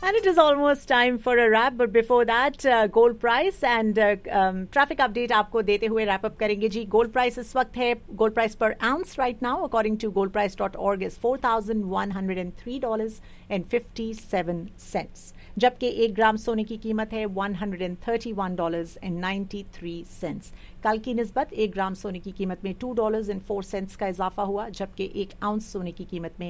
And it is almost time for a wrap, but before that, gold price and traffic update आपको देते हुए wrap up करेंगे जी. Gold price इस वक्त है, gold price per ounce right now according to goldprice.org is $4,103.57, जबकि 1 ग्राम सोने की कीमत है $131.93. कल की निस्बत 1 ग्राम सोने की कीमत में $2.04 का इजाफा हुआ, जबकि 1 आउंस सोने की कीमत में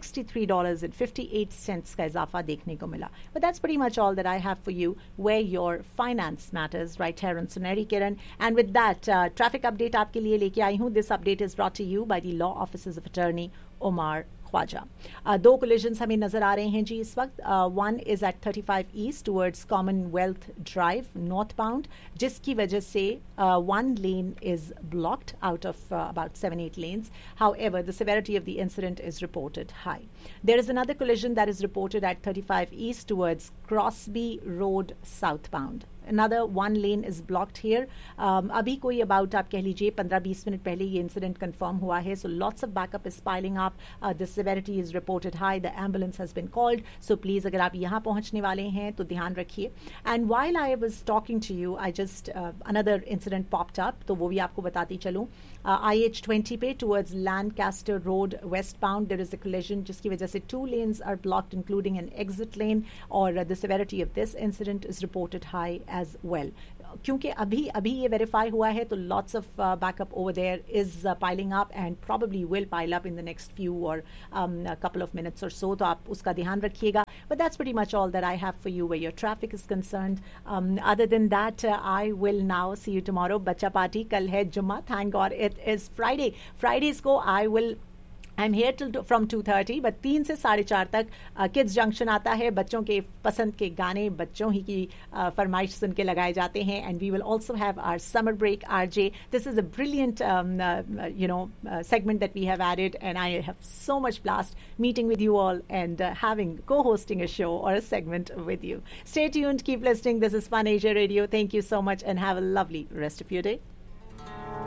$63.58 का इजाफा देखने को मिला. But that's pretty much all that I have for you, where your finance matters, right here on Suneri Kiran. And with that, traffic update आपके लिए लेके आई हूँ. This update is brought to you by the Law Offices of Attorney Omar Khwaja. 2 collisions हमें नजर आ रहे हैं जी इस वक्त. One is at 35 East towards Commonwealth Drive northbound, जिसकी वजह से one lane is blocked out of about 7-8 lanes. However, the severity of the incident is reported high. There is another collision that is reported at 35 East towards Crosby Road southbound. Another one lane is blocked here. अभी कोई about आप कह लीजिए 15-20 minute पहले ये incident confirm हुआ है. So lots of backup is piling up. The severity is reported high. The ambulance has been called. So please अगर आप यहाँ पहुँचने वाले हैं तो ध्यान रखिए. And while I was talking to you, I just another incident popped up. तो वो भी आपको बताती चलूँ. IH20 पे towards Lancaster Road westbound there is a collision जिसकी वजह से 2 lanes are blocked including an exit lane, और the severity of this incident is reported high as well. क्योंकि अभी ये वेरीफाई हुआ है तो lots of backup over there is piling up and probably will pile up in the next few or a couple of minutes or so. तो आप उसका ध्यान रखिएगा. But that's pretty much all that I have for you where your traffic is concerned. Other than that, I will now see you tomorrow. बच्चा party कल है जुम्मा. Thank God it is Friday. Fridays को I'm here till from 2:30, but 3 से 4:30 तक kids junction आता है. बच्चों के पसंद के गाने बच्चों ही की फरमाइश सुन के लगाए जाते हैं. And we will also have our summer break RJ. This is a brilliant segment that we have added, and I have so much blast meeting with you all and co-hosting a show or a segment with you. Stay tuned, keep listening. This is Fun Asia Radio. Thank you so much and have a lovely rest of your day.